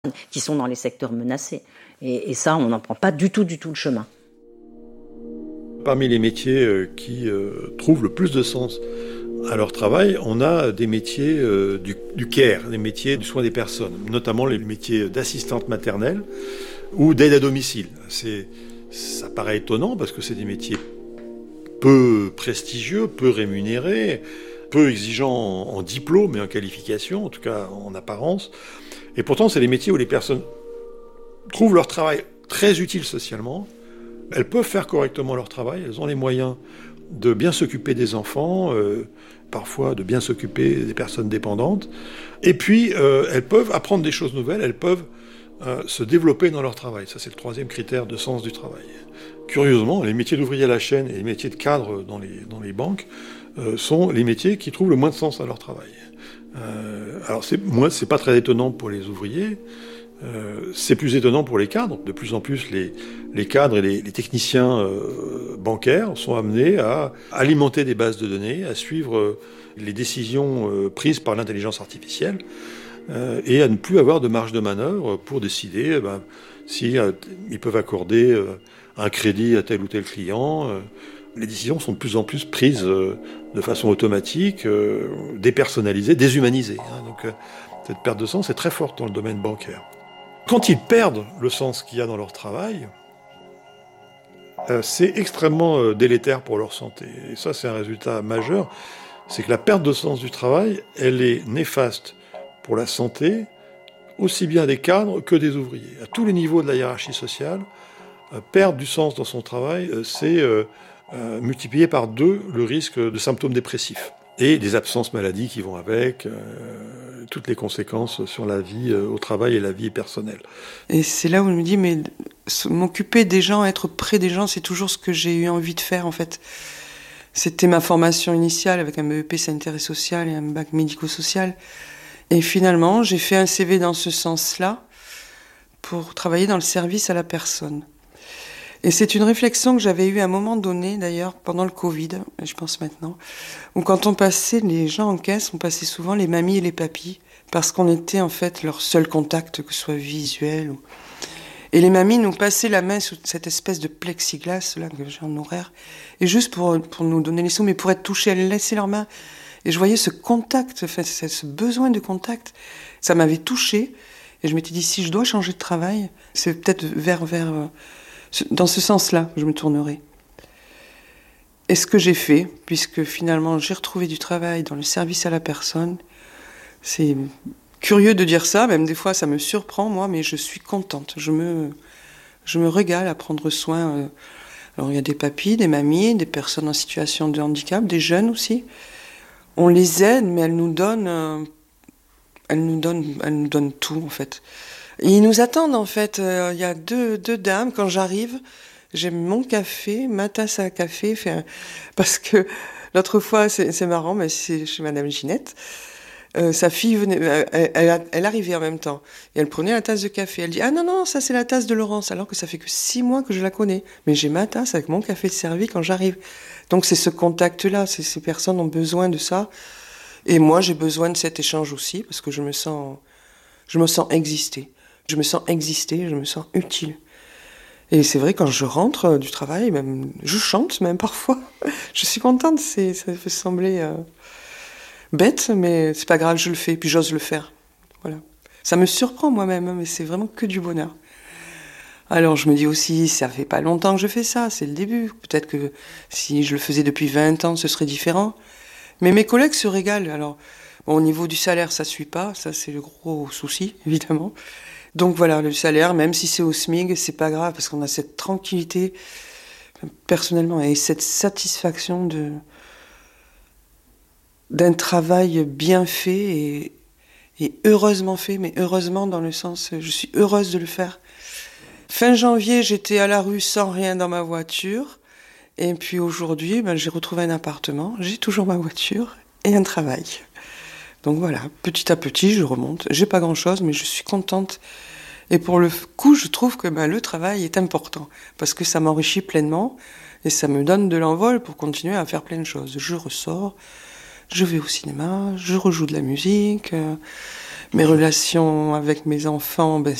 qui sont dans les secteurs menacés. Et ça, on n'en prend pas du tout le chemin. Parmi les métiers qui trouvent le plus de sens à leur travail, on a des métiers du care, des métiers du soin des personnes, notamment les métiers d'assistante maternelle ou d'aide à domicile. Ça paraît étonnant parce que c'est des métiers peu prestigieux, peu rémunérés, peu exigeants en diplôme et en qualification, en tout cas en apparence. Et pourtant, c'est des métiers où les personnes trouvent leur travail très utile socialement. Elles peuvent faire correctement leur travail, elles ont les moyens de bien s'occuper des enfants, parfois de bien s'occuper des personnes dépendantes. Et puis, elles peuvent apprendre des choses nouvelles, elles peuvent se développer dans leur travail. Ça, c'est le troisième critère de sens du travail. Curieusement, les métiers d'ouvrier à la chaîne et les métiers de cadre dans les banques sont les métiers qui trouvent le moins de sens à leur travail. Alors, c'est pas très étonnant pour les ouvriers. C'est plus étonnant pour les cadres. De plus en plus, les cadres et les techniciens bancaires sont amenés à alimenter des bases de données, à suivre les décisions prises par l'intelligence artificielle et à ne plus avoir de marge de manœuvre pour décider si ils peuvent accorder un crédit à tel ou tel client. Les décisions sont de plus en plus prises de façon automatique, dépersonnalisées, déshumanisées. Donc cette perte de sens est très forte dans le domaine bancaire. Quand ils perdent le sens qu'il y a dans leur travail, c'est extrêmement délétère pour leur santé. Et ça, c'est un résultat majeur. C'est que la perte de sens du travail, elle est néfaste pour la santé, aussi bien des cadres que des ouvriers. À tous les niveaux de la hiérarchie sociale, perdre du sens dans son travail, c'est multiplier par 2 le risque de symptômes dépressifs. Et des absences maladies qui vont avec, toutes les conséquences sur la vie au travail et la vie personnelle. Et c'est là où je me dis, mais m'occuper des gens, être près des gens, c'est toujours ce que j'ai eu envie de faire, en fait. C'était ma formation initiale avec un BEP sanitaire et social et un bac médico-social. Et finalement, j'ai fait un CV dans ce sens-là pour travailler dans le service à la personne. Et c'est une réflexion que j'avais eue à un moment donné, d'ailleurs, pendant le Covid, je pense maintenant, où quand on passait les gens en caisse, on passait souvent les mamies et les papis, parce qu'on était en fait leur seul contact, que ce soit visuel. Et les mamies nous passaient la main sous cette espèce de plexiglas là que j'ai en horaire, et juste pour nous donner les sous, mais pour être touchées, elles laissaient leurs mains. Et je voyais ce contact, enfin, ce besoin de contact, ça m'avait touchée. Et je m'étais dit, si je dois changer de travail, c'est peut-être dans ce sens-là que je me tournerai. Et ce que j'ai fait, puisque finalement j'ai retrouvé du travail dans le service à la personne, c'est curieux de dire ça, même des fois ça me surprend moi, mais je suis contente. Je me régale à prendre soin. Alors il y a des papis, des mamies, des personnes en situation de handicap, des jeunes aussi. On les aide, mais elles nous donnent tout en fait. Et ils nous attendent en fait. Il y a deux dames quand j'arrive. J'ai mon café, ma tasse à café, parce que l'autre fois, c'est marrant, mais c'est chez Madame Ginette. Sa fille venait, elle arrivait en même temps et elle prenait la tasse de café. Elle dit ah non ça c'est la tasse de Laurence, alors que ça fait que 6 mois que je la connais. Mais j'ai ma tasse avec mon café servi quand j'arrive. Donc c'est ce contact-là. Ces personnes ont besoin de ça. Et moi j'ai besoin de cet échange aussi parce que je me sens exister. Je me sens utile. Et c'est vrai, quand je rentre du travail, même, je chante même parfois. Je suis contente, ça peut sembler bête, mais c'est pas grave, je le fais, puis j'ose le faire. Voilà. Ça me surprend moi-même, mais c'est vraiment que du bonheur. Alors je me dis aussi, ça fait pas longtemps que je fais ça, c'est le début. Peut-être que si je le faisais depuis 20 ans, ce serait différent. Mais mes collègues se régalent. Alors, bon, au niveau du salaire, ça suit pas, ça c'est le gros souci, évidemment. Donc voilà, le salaire, même si c'est au SMIC, c'est pas grave, parce qu'on a cette tranquillité, personnellement, et cette satisfaction d'un travail bien fait et heureusement fait, mais heureusement dans le sens, je suis heureuse de le faire. Fin janvier, j'étais à la rue sans rien dans ma voiture, et puis aujourd'hui, j'ai retrouvé un appartement, j'ai toujours ma voiture et un travail. Donc voilà, petit à petit, je remonte. J'ai pas grand-chose, mais je suis contente. Et pour le coup, je trouve que le travail est important, parce que ça m'enrichit pleinement, et ça me donne de l'envol pour continuer à faire plein de choses. Je ressors, je vais au cinéma, je rejoue de la musique. Mes relations avec mes enfants,